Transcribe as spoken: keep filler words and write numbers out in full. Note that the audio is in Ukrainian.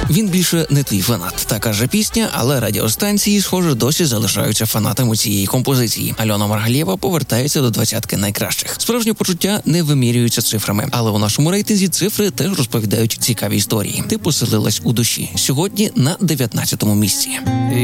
Він більше не твій фанат. Та каже пісня, але радіостанції, схоже, досі залишаються фанатами цієї композиції. Альона Маргалєва повертається до двадцятки найкращих. Справжні почуття не вимірюються цифрами, але у нашому рейтинзі цифри теж розповідають цікаві історії. Ти поселилась у душі. Сьогодні на дев'ятнадцятому місці.